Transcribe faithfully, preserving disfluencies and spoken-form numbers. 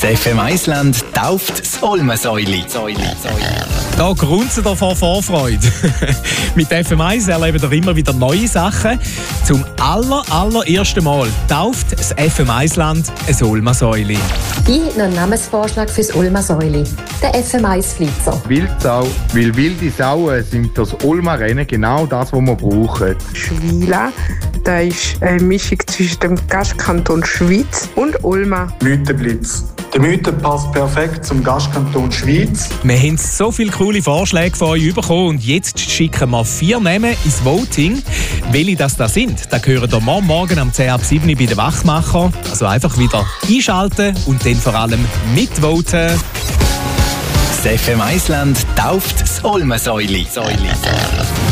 Das F M eins Land tauft das Olmensäuli. Da grunzt er vor Vorfreude. Mit F M eins erleben wir immer wieder neue Sachen. Zum aller, allerersten Mal tauft das F M eins Land ein Olmensäuli. Ich habe noch einen Namensvorschlag für das Olmensäuli. Der F M eins Flitzer. Wildsau, weil wilde Sauen sind fürs Olma-Rennen genau das, was wir brauchen. Schwila, das ist eine Mischung zwischen dem Gastkanton Schweiz und Olma. Mythenblitz. Der Mythe passt perfekt zum Gastkanton Schweiz. Wir haben so viele coole Vorschläge von euch bekommen und jetzt schicken wir vier Namen ins Voting. Welche das da sind, das hören ihr morgen, morgen um zehn ab sieben bei den Wachmacher. Also einfach wieder einschalten und dann vor allem mitvoten. Das F M eins Land tauft das Olmensäuli.